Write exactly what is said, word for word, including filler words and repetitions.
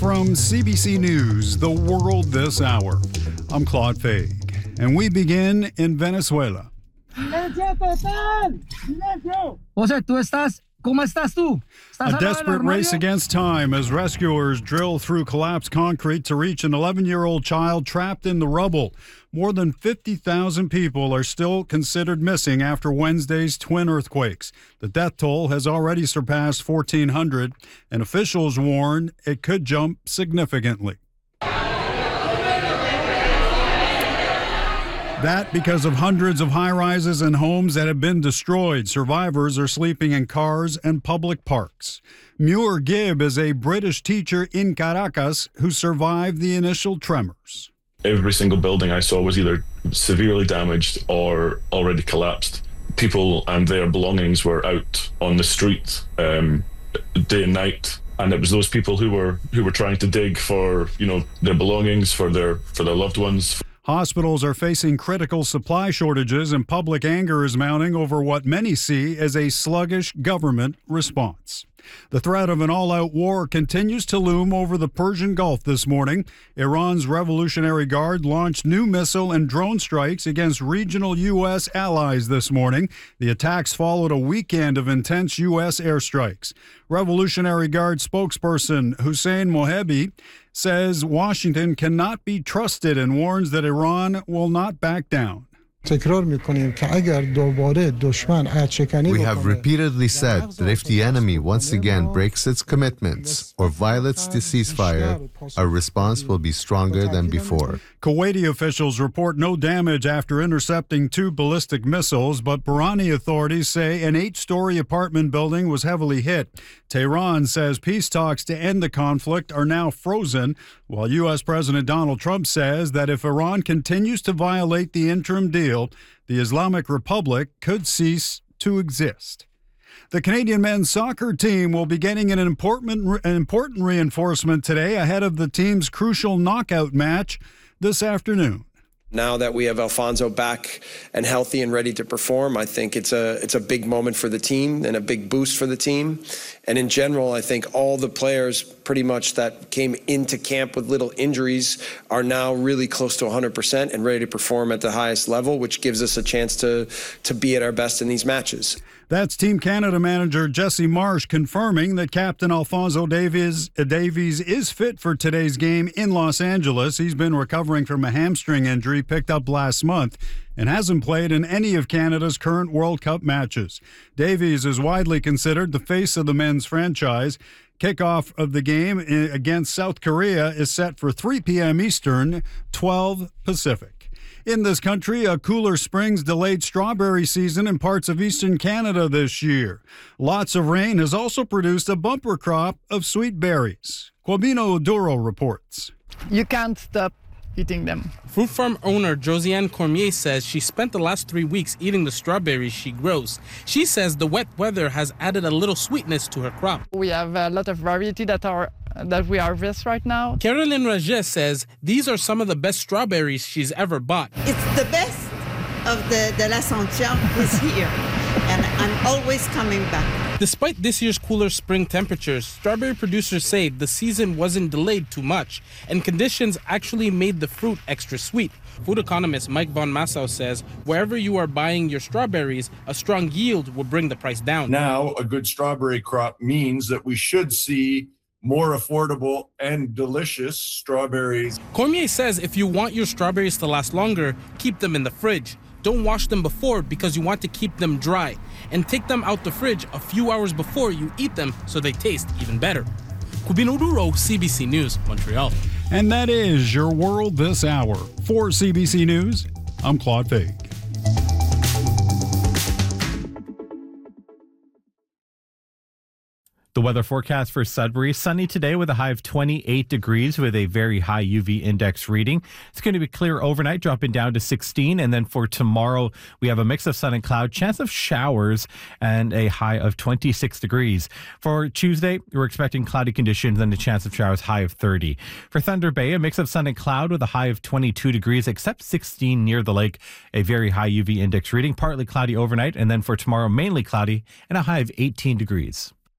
From C B C News, The World This Hour, I'm Claude Faig, and we begin in Venezuela. Jose, ¿tú estás? ¿Cómo estás tú? A desperate race against time as rescuers drill through collapsed concrete to reach an eleven-year-old child trapped in the rubble. More than fifty thousand people are still considered missing after Wednesday's twin earthquakes. The death toll has already surpassed fourteen hundred, and officials warn it could jump significantly. That because of hundreds of high-rises and homes that have been destroyed. Survivors are sleeping in cars and public parks. Muir Gibb is a British teacher in Caracas who survived the initial tremors. Every single building I saw was either severely damaged or already collapsed. People and their belongings were out on the street um, day and night. And it was those people who were who were trying to dig for, you know, their belongings, for their for their loved ones. Hospitals are facing critical supply shortages, and public anger is mounting over what many see as a sluggish government response. The threat of an all-out war continues to loom over the Persian Gulf this morning. Iran's Revolutionary Guard launched new missile and drone strikes against regional U S allies this morning. The attacks followed a weekend of intense U S airstrikes. Revolutionary Guard spokesperson Hussein Mohebi says Washington cannot be trusted and warns that Iran will not back down. We have repeatedly said that if the enemy once again breaks its commitments or violates the ceasefire, our response will be stronger than before. Kuwaiti officials report no damage after intercepting two ballistic missiles, but Bahraini authorities say an eight-story apartment building was heavily hit. Tehran says peace talks to end the conflict are now frozen, while U S President Donald Trump says that if Iran continues to violate the interim deal, the Islamic Republic could cease to exist. The Canadian men's soccer team will be getting an important, an important reinforcement today ahead of the team's crucial knockout match this afternoon. Now that we have Alfonso back and healthy and ready to perform, I think it's a it's a big moment for the team and a big boost for the team. And in general, I think all the players pretty much that came into camp with little injuries are now really close to one hundred percent and ready to perform at the highest level, which gives us a chance to to be at our best in these matches. That's Team Canada manager Jesse Marsh confirming that Captain Alfonso Davies, Davies is fit for today's game in Los Angeles. He's been recovering from a hamstring injury picked up last month and hasn't played in any of Canada's current World Cup matches. Davies is widely considered the face of the men's franchise. Kickoff of the game against South Korea is set for three p.m. Eastern, twelve Pacific. In this country, a cooler spring's delayed strawberry season in parts of eastern Canada this year. Lots of rain has also produced a bumper crop of sweet berries. Quabino Duro reports. You can't stop eating them. Fruit farm owner Josiane Cormier says she spent the last three weeks eating the strawberries she grows. She says the wet weather has added a little sweetness to her crop. We have a lot of variety that are that we harvest right now. Caroline Raget says these are some of the best strawberries she's ever bought. It's the best of the, the l'Ascension is here, and I'm always coming back. Despite this year's cooler spring temperatures, strawberry producers say the season wasn't delayed too much, and conditions actually made the fruit extra sweet. Food economist Mike Von Massow says wherever you are buying your strawberries, a strong yield will bring the price down. Now, a good strawberry crop means that we should see more affordable and delicious strawberries. Cormier says if you want your strawberries to last longer, keep them in the fridge. Don't wash them before because you want to keep them dry. And take them out the fridge a few hours before you eat them so they taste even better. Quabino Duro, C B C News, Montreal. And that is your World This Hour. For C B C News, I'm Claude Faig. The weather forecast for Sudbury, sunny today with a high of twenty-eight degrees with a very high U V index reading. It's going to be clear overnight, dropping down to sixteen. And then for tomorrow, we have a mix of sun and cloud, chance of showers, and a high of twenty-six degrees. For Tuesday, we're expecting cloudy conditions and a chance of showers, high of thirty. For Thunder Bay, a mix of sun and cloud with a high of twenty-two degrees, except sixteen near the lake, a very high U V index reading, partly cloudy overnight. And then for tomorrow, mainly cloudy and a high of eighteen degrees.